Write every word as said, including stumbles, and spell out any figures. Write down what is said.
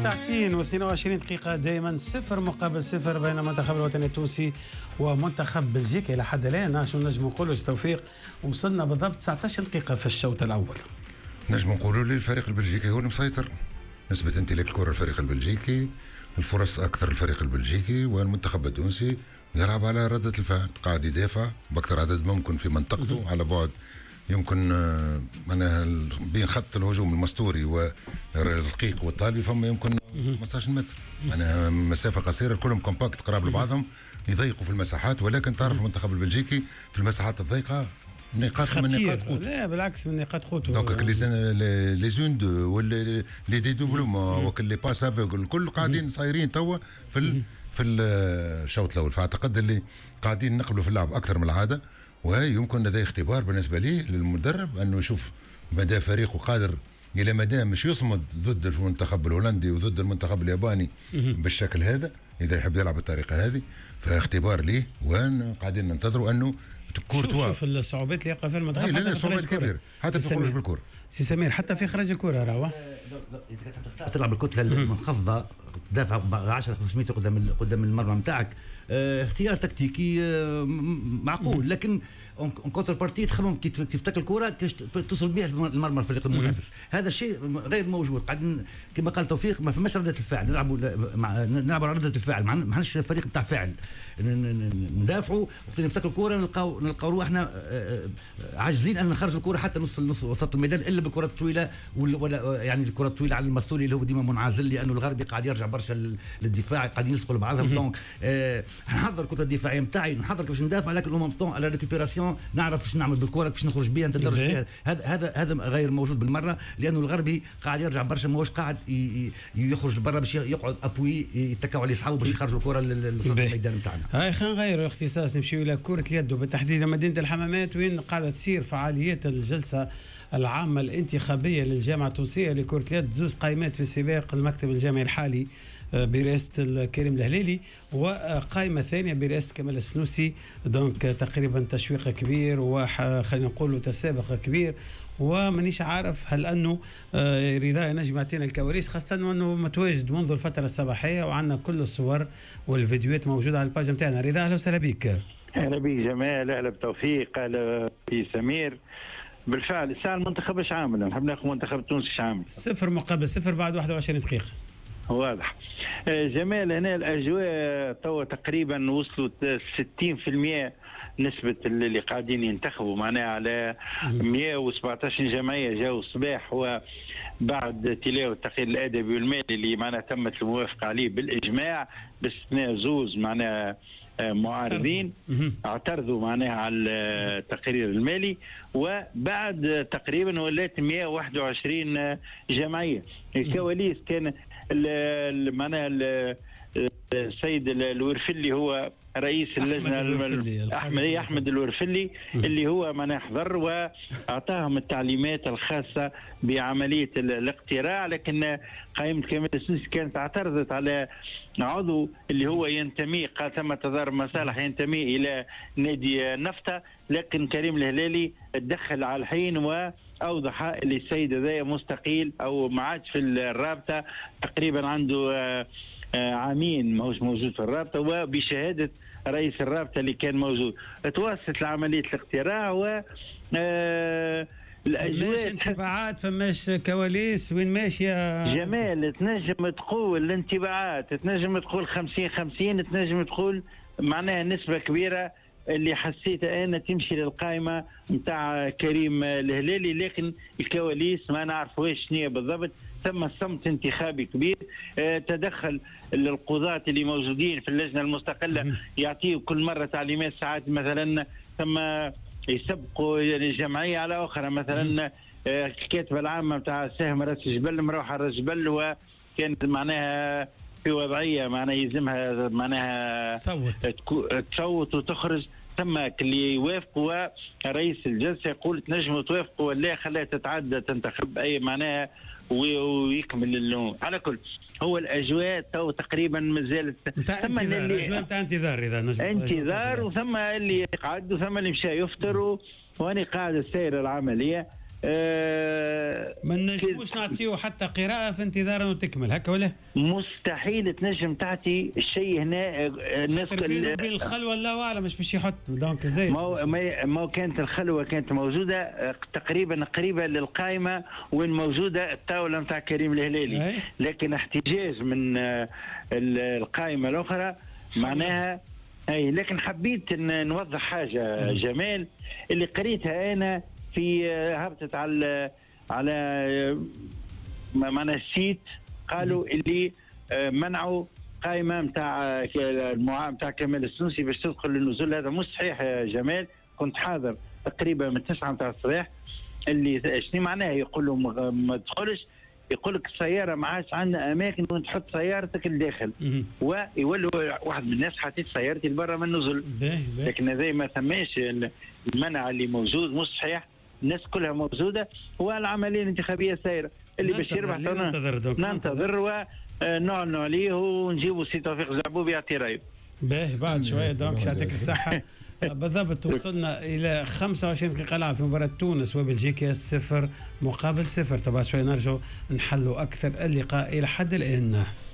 ساعتين واثنين وعشرين دقيقة دائما صفر مقابل صفر بين المنتخب الوطني التونسي ومنتخب بلجيكا. إلى حد الآن شو نجم نقولوا توفيق؟ وصلنا بالضبط تسعة عشر دقيقة في الشوط الأول. نجم نقولوا الفريق البلجيكي هو المسيطر، نسبة امتلاك الكرة الفريق البلجيكي، الفرص أكثر الفريق البلجيكي، والمنتخب التونسي يلعب على ردة الفعل، قاعد يدافع بأكثر عدد ممكن في منطقته على بعد يمكن معناها بين خط الهجوم المستوري والرقيق والطالبي فما يمكن خمسة عشر متر، معناها مسافة قصيرة، كلهم كومباكت قراب لبعضهم، يضيقوا في المساحات. ولكن تعرف المنتخب البلجيكي في المساحات الضيقة نقاط من نقاط قوته. لا بالعكس من نقاط قوته. دونك لي لي زون دو ولا لي دي دوبلومون وكل لي باس افيغل الكل قاعدين صايرين توا في ال في الشوط الاول. فاعتقد اللي قاعدين نقبلوا في اللعب اكثر من العاده، ويمكن لديه اختبار بالنسبه لي للمدرب انه يشوف مدى فريقه قادر الى مدى مش يصمد ضد المنتخب الهولندي وضد المنتخب الياباني بالشكل هذا اذا يحب يلعب بالطريقه هذه. فاختبار ليه وقاعدين ننتظروا انه كورتوا. شوف الصعوبات اللي يقع في المنتخب. لا لا صعوبات كبيرة حتى في الخروج بالكرة. سي سمير حتى في خرج الكرة راهو اذا تلعب بالكتله المنخفضه تدافع عشرة خمسمية قدام قدام المرمى نتاعك، اه اختيار تكتيكي اه معقول. لكن اون كونتر بارتي تخمم كيف تفتك الكره كيش توصل بها المرمى الفريق المنافس. هذا الشيء غير موجود. قاعدين كما قال توفيق ما فماش رده الفعل، نلعبوا نلعبوا على رده الفعل، ما عندناش فريق بتاع فعل. ندافعوا وقت نفتك الكره نلقاو نلقاو روحنا عاجزين ان نخرجوا الكره حتى نص نص وسط الميدان الا بالكره الطويله، ولا يعني الكره الطويله على المستوري اللي هو ديما منعزل، لانه الغربي قاعد يرجع برشا للدفاع، قاعدين يلصقوا لبعضهم. دونك آه نحضر الكره الدفاعيه نتاعي، نحضر كيفاش ندافع، لكن لو مونطون على ريكوبيراسيون نعرف ايش نعمل بالكره، كيفاش نخرج بها ندرج فيها. هذا هذا هذا غير موجود بالمره، لانه الغربي قاعد يرجع برشا، ماهوش قاعد يخرج لبرا باش يقعد ابوي يتكاو على اصحابه باش يخرجوا الكره للسطح الميدان نتاعنا. هاي خلينا نغيروا الاختصاص نمشيو الى كره اليد وبالتحديد مدينه الحمامات، وين قاعده تصير فعاليات الجلسه العامة الانتخابية للجامعة التونسية لكرة اليد. زوز قائمات في سباق المكتب الجامعي الحالي برئاسة الكريم الهليلي، وقائمة ثانية برئاسة كمال السنوسي. دونك تقريبا تشويق كبير وخلينا نقول تسابق كبير، ومانيش عارف هل انه رضا ينجم يعطينا الكواليس، خاصة انه متواجد منذ الفترة الصباحية وعندنا كل الصور والفيديوهات موجودة على الباج نتاعنا. رضا اهلا وسهلا بك. اهلا بك جمال، اهلا بتوفيق، اهلا بسمير. بالفعل الساعة المنتخب ايش عامل؟ نحب ناخذ منتخب التونسي ايش عامل؟ صفر مقابل صفر بعد واحد وعشرين دقيقة. واضح. جمال هنا الاجواء توا تقريبا وصلوا ستين بالمئة نسبة اللي قاعدين ينتخبوا، معناها على مئة وسبعة عشر جمعية جاوا الصباح، وبعد تلاوة التقرير الادبي والمالي اللي معناها تمت الموافقة عليه بالاجماع باستثناء زوز معناها معارضين اعترضوا معناها على التقرير المالي. وبعد تقريبا ولات مئة وواحد وعشرين جمعيه. الكواليس كان معناها السيد الورفلي هو رئيس اللجنه احمد احمد الورفلي اللي هو من حضر واعطاهم التعليمات الخاصه بعمليه الاقتراع. لكن قائمه كمال السنوسي كانت اعترضت على عضو اللي هو ينتمي، قال ثم تظاهر مصالح ينتمي الى نادي نفطه، لكن كريم الهلالي تدخل على الحين واوضح اللي السيد هذا مستقيل او ما عادش في الرابطه، تقريبا عنده عامين ماهوش موجود في الرابطه، وبشهاده رئيس الرابطه اللي كان موجود. تواصلت عمليه الاقتراع و فماش انطباعات، فماش كواليس، وين ماشيه جمال؟ تنجم تقول الانطباعات، تنجم تقول خمسين خمسين، تنجم تقول معناها نسبه كبيره اللي حسيتها انا تمشي للقائمه نتاع كريم الهلالي، لكن الكواليس ما نعرفوش شنو بالضبط. ثم صمت انتخابي كبير، اه تدخل القضاة اللي موجودين في اللجنه المستقله يعطيوا كل مره تعليمات، ساعات مثلا ثم يسبقوا الجمعيه على اخرى، مثلا اه الكاتبه العامه نتاع سهم راس جبل مروحه على راس جبل، وكانت معناها في وضعيه معناها يلزمها معناها تصوت وتخرج. ثم اللي يوافقوا رئيس الجلسه يقول تنجموا توافقوا ولا خليها تتعدى تنتخب اي معناها ويكمل اللون. على كل هو الاجواء تو تقريبا مازالت ثم الاجواء نتاع انتظار، اذا نجم انتظار، وثم اللي قعد وثم اللي مشى يفطر، وانا قاعد السير العمليه آه ما نجموش نعطيو حتى قراءة في انتظار انه تكمل هكا ولا؟ مستحيل تنجم تعطي الشيء هنا. الناس بين وبين الخلوة الله اعلم مش باش يحط دونك زي ما ما كانت الخلوة كانت موجودة تقريبا قريبة للقائمة وين موجودة الطاولة نتاع كريم الهلالي، لكن احتجاج من القائمة الأخرى معناها اي. لكن حبيت نوضح حاجة جمال اللي قريتها أنا في هبطت على على معنا السيت، قالوا اللي منعوا قائمة متاع المعا متاع كمال السنوسي باش تدخل للنزول. هذا مش صحيح يا جمال، كنت حاضر تقريبا من تسعة متاع الصباح. اللي شنو معناها يقولوا ما تدخلش، يقول لك السيارة ما عادش عندنا أماكن وين تحط سيارتك لداخل، ويولوا واحد من الناس حطيت سيارتي لبرا من النزل. لكن هذا ما ثماش المنع اللي موجود مش صحيح، الناس كلها موجودة والعملية الانتخابية سايرة. اللي باش يربح ننتظر ننتظر ونعلنوا عليه ونجيبوا سي توفيق زعبوبي يعطي رايه. باهي بعد شوية دونك يعطيك الصحة. بالضبط وصلنا إلى خمسة وعشرين دقيقة لعب في مباراة تونس وبلجيكا صفر مقابل صفر. طبعا شوية نرجو نحلوا أكثر اللقاء إلى حد الآن.